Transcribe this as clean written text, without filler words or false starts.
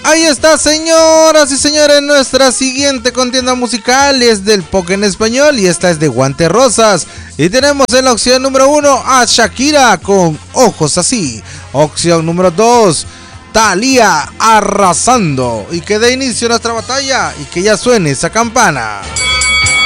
Ahí está, señoras y señores, nuestra siguiente contienda musical es del pop en español y esta es de Guantes Rosas. Y tenemos en la opción número 1 a Shakira con Ojos Así. Opción número 2, Thalía, Arrasando. Y que dé inicio a nuestra batalla y que ya suene esa campana.